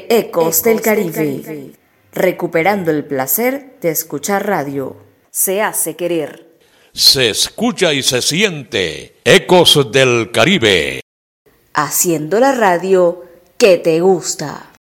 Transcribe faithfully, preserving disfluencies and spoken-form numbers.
Ecos del Caribe, recuperando el placer de escuchar radio. Se hace querer. Se escucha y se siente. Ecos del Caribe. Haciendo la radio que te gusta.